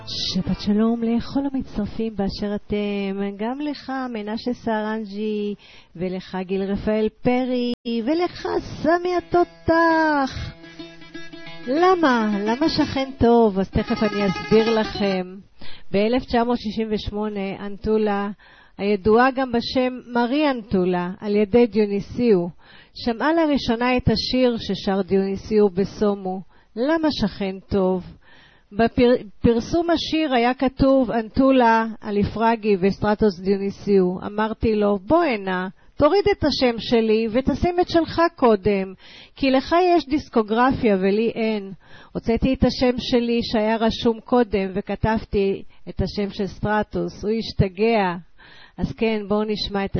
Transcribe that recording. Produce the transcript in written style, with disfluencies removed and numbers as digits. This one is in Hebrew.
שבת שלום לכל המצטרפים באשר אתם, גם לך מנשה סערנג'י ולך גיל רפאל פרי ולך סמי התותח. למה שכן טוב? אז תכף אני אסביר לכם. ב-1968 אנטולה, הידועה גם בשם מרי אנטולה על ידי דיוניסיו, שמעה לראשונה את השיר ששר דיוניסיו בסומו, למה שכן טוב? בפרסום השיר היה כתוב אנטולה אליפרגי וסטרטוס דיוניסיו. אמרתי לו, בוא הנה, תוריד את השם שלי ותשים את שלך קודם, כי לך יש דיסקוגרפיה ולי אין. הוצאתי את השם שלי שהיה רשום קודם וכתבתי את השם של סטרטוס. הוא השתגע. אז כן, בואו נשמע את